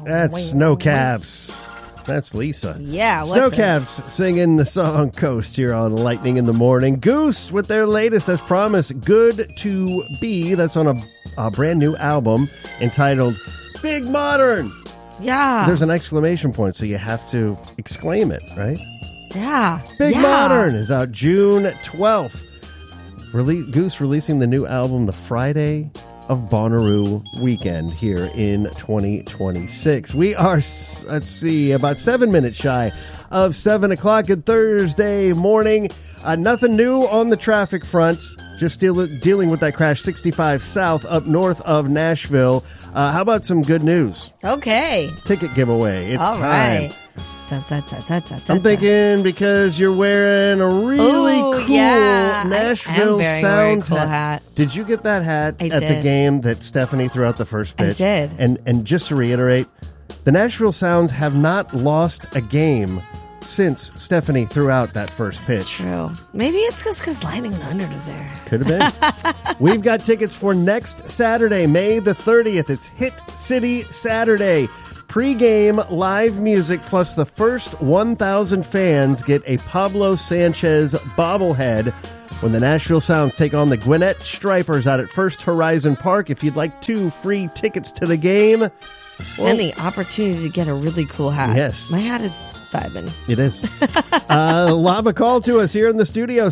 That's Snowcaps. That's Lisa. Yeah, Snowcaps singing the song Coast here on Lightning in the Morning. Goose with their latest, as promised, Good to Be. That's on a brand new album entitled Big Modern. Yeah. There's an exclamation point, so you have to exclaim it, right? Yeah. Big Modern is out June 12th. Goose releasing the new album the Friday of Bonnaroo weekend here in 2026. We are, let's see, about 7 minutes shy of 7 o'clock on Thursday morning. Nothing new on the traffic front. Just dealing with that crash 65 South up north of Nashville. How about some good news? Okay. Ticket giveaway. It's all time. Right. I'm thinking because you're wearing a really cool Nashville Sounds hat. Did you get that hat at the game that Stephanie threw out the first pitch? I did. And just to reiterate, the Nashville Sounds have not lost a game since Stephanie threw out that first pitch. That's true. Maybe it's because Lightning 100 is there. Could have been. We've got tickets for next Saturday, May the 30th. It's Hit City Saturday. Pre-game live music plus the first 1,000 fans get a Pablo Sanchez bobblehead when the Nashville Sounds take on the Gwinnett Stripers out at First Horizon Park. If you'd like 2 free tickets to the game. Well, and the opportunity to get a really cool hat. Yes. My hat is vibing. It is. Lob a call to us here in the studio,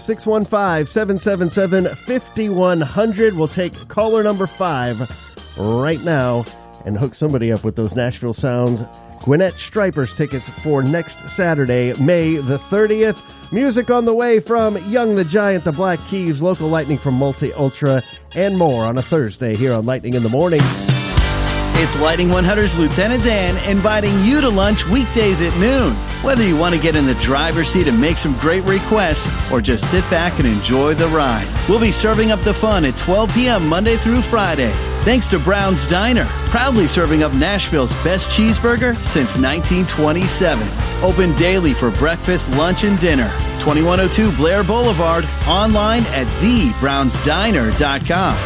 615-777-5100. We'll take caller number 5 right now and hook somebody up with those Nashville Sounds Gwinnett Stripers tickets for next Saturday, May the 30th. Music on the way from Young the Giant, the Black Keys, local Lightning from Multi Ultra, and more on a Thursday here on Lightning in the Morning. It's Lightning 100's Lieutenant Dan inviting you to lunch weekdays at noon. Whether you want to get in the driver's seat and make some great requests or just sit back and enjoy the ride, we'll be serving up the fun at 12 p.m. Monday through Friday. Thanks to Brown's Diner, proudly serving up Nashville's best cheeseburger since 1927. Open daily for breakfast, lunch, and dinner. 2102 Blair Boulevard, online at thebrownsdiner.com.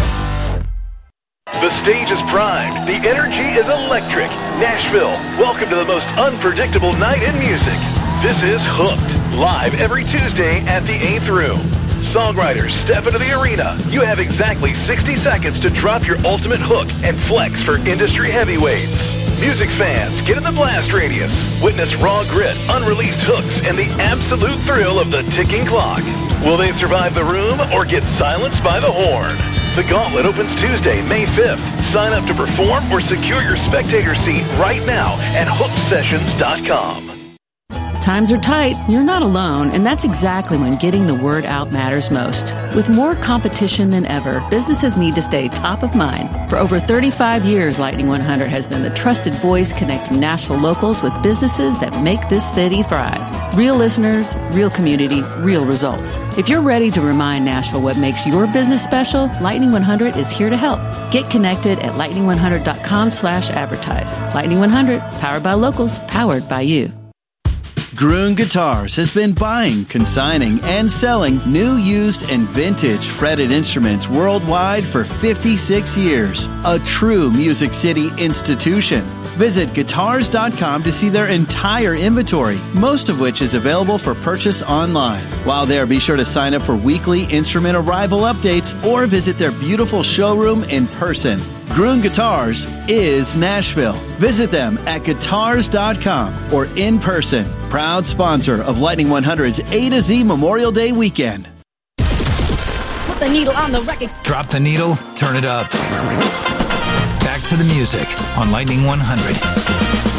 The stage is primed. The energy is electric. Nashville, welcome to the most unpredictable night in music. This is Hooked, live every Tuesday at the 8th Room. Songwriters step into the arena. You have exactly 60 seconds to drop your ultimate hook and flex for industry heavyweights. Music fans, get in the blast radius. Witness raw grit, unreleased hooks, and the absolute thrill of the ticking clock. Will they survive the room or get silenced by the horn? The Gauntlet opens Tuesday, May 5th. Sign up to perform or secure your spectator seat right now at hooksessions.com. Times are tight, you're not alone, and that's exactly when getting the word out matters most. With more competition than ever, businesses need to stay top of mind. For over 35 years, Lightning 100 has been the trusted voice connecting Nashville locals with businesses that make this city thrive. Real listeners, real community, real results. If you're ready to remind Nashville what makes your business special, Lightning 100 is here to help. Get connected at lightning100.com/advertise. Lightning 100, powered by locals, powered by you. Gruen Guitars has been buying, consigning, and selling new, used, and vintage fretted instruments worldwide for 56 years. A true Music City institution. Visit guitars.com to see their entire inventory, most of which is available for purchase online. While there, be sure to sign up for weekly instrument arrival updates or visit their beautiful showroom in person. Gruen Guitars is Nashville. Visit them at guitars.com or in person. Proud sponsor of Lightning 100's A to Z Memorial Day weekend. Put the needle on the record. Drop the needle, turn it up. Back to the music on Lightning 100.